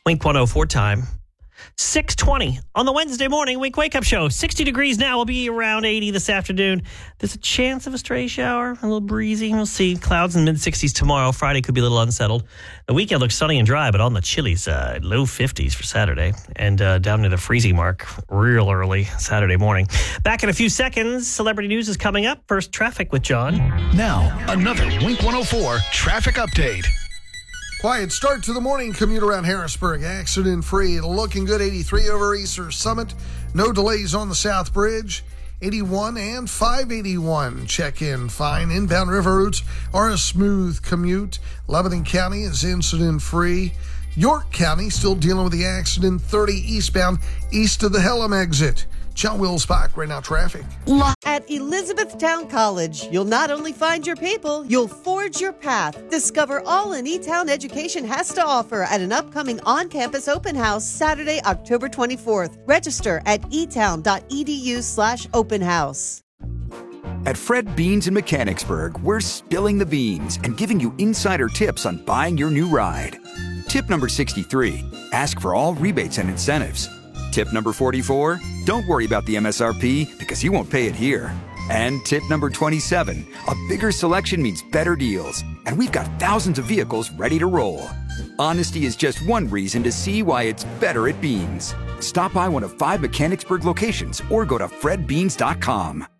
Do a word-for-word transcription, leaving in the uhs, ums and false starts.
Wink one oh four time. six twenty on the Wednesday morning Wink Wake Up Show. sixty degrees now. We'll be around eighty this afternoon. There's a chance of a stray shower, a little breezy. We'll see. Clouds in the mid-sixties tomorrow. Friday could be a little unsettled. The weekend looks sunny and dry, but on the chilly side. Low fifties for Saturday. And uh, down near the freezing mark real early Saturday morning. Back in a few seconds. Celebrity news is coming up. First, traffic with John. Now, another Wink one oh four traffic update. Quiet start to the morning commute around Harrisburg. Accident-free. Looking good. eighty-three over Easter Summit. No delays on the South Bridge. eighty-one and five eighty-one. Check-in fine. Inbound river routes are a smooth commute. Lebanon County is incident-free. York County still dealing with the accident. thirty eastbound east of the Hellam exit. John Wills-Bach, right now traffic. At Elizabethtown College, you'll not only find your people, you'll forge your path. Discover all an E-Town education has to offer at an upcoming on-campus open house Saturday, October twenty-fourth. Register at etown.edu slash open house. At Fred Beans in Mechanicsburg, we're spilling the beans and giving you insider tips on buying your new ride. Tip number sixty-three, ask for all rebates and incentives. Tip number forty-four, don't worry about the M S R P because you won't pay it here. And tip number twenty-seven, a bigger selection means better deals. And we've got thousands of vehicles ready to roll. Honesty is just one reason to see why it's better at Beans. Stop by one of five Mechanicsburg locations or go to fred beans dot com.